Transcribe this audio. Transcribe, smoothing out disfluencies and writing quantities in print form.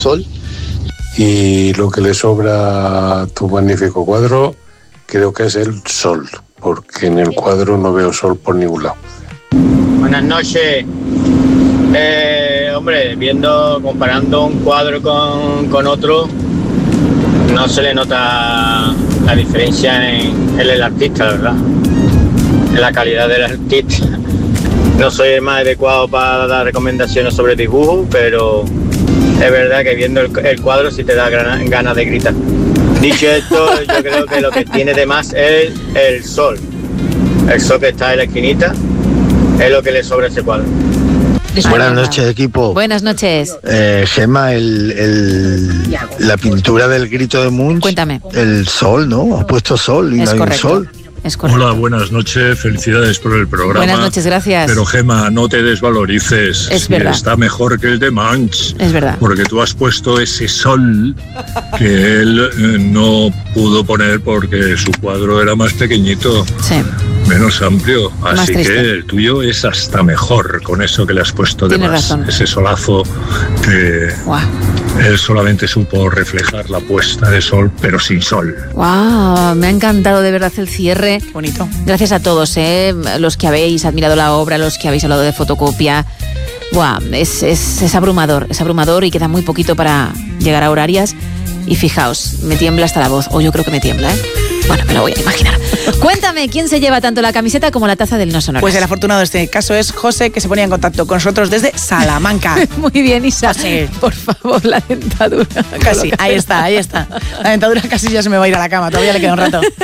sol. Y lo que le sobra a tu magnífico cuadro creo que es el sol, porque en el cuadro no veo sol por ningún lado. Buenas noches. Hombre, comparando un cuadro con otro, no se le nota la diferencia en el artista, la verdad, en la calidad del artista. No soy el más adecuado para dar recomendaciones sobre dibujo, pero es verdad que viendo el cuadro sí te da ganas de gritar. Dicho esto, yo creo que lo que tiene de más es el sol. El sol que está en la esquinita es lo que le sobra a ese cuadro. Buenas noches, equipo. Buenas noches. Gemma, la pintura del grito de Munch. Cuéntame. El sol, ¿no? Ha puesto sol y no hay un sol. Es correcto. Hola, buenas noches, felicidades por el programa. Buenas noches, gracias. Pero Gemma, no te desvalorices. Es verdad. Está mejor que el de Munch. Es verdad. Porque tú has puesto ese sol que él no pudo poner porque su cuadro era más pequeñito. Sí. Menos amplio, Más así triste. que el tuyo es hasta mejor con eso que le has puesto de Tienes más. razón. Ese solazo que Guau. él solamente supo reflejar la puesta de sol, pero sin sol. Wow, me ha encantado de verdad el cierre. Bonito. Gracias a todos, los que habéis admirado la obra, los que habéis hablado de fotocopia. Wow, es abrumador y queda muy poquito para llegar a Horarias. Y fijaos, me tiembla hasta la voz, o yo creo que me tiembla, ¿eh? Bueno, me lo voy a imaginar. Cuéntame, ¿quién se lleva tanto la camiseta como la taza del No Sonoras? Pues el afortunado de este caso es José, que se ponía en contacto con nosotros desde Salamanca. Muy bien, Isa. José. Por favor, la dentadura. Casi, ahí está. La dentadura casi ya se me va a ir a la cama, todavía le queda un rato.